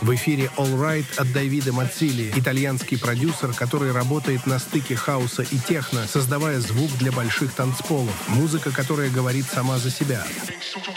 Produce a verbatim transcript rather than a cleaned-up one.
В эфире All Right от Давида Мацили, итальянский продюсер, который работает на стыке хауса и техно, создавая звук для больших танцполов. Музыка, которая говорит сама за себя.